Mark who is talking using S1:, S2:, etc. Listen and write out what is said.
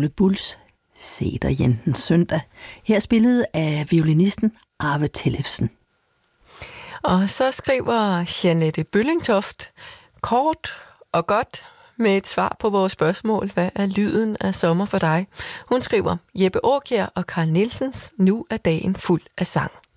S1: Ole Bulls Sæterjentens søndag. Her spillet af violinisten Arve Tellefsen.
S2: Og så skriver Jeanette Bøllingtoft kort og godt med et svar på vores spørgsmål. Hvad er lyden af sommer for dig? Hun skriver Jeppe Aakjær og Carl Nielsens Nu er dagen fuld af sang.